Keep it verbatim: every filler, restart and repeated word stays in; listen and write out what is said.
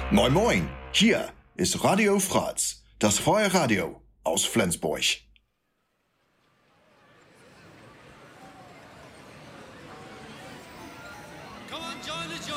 Moin Moin, hier ist Radio Fratz, das freie Radio aus Flensburg. Come on, join the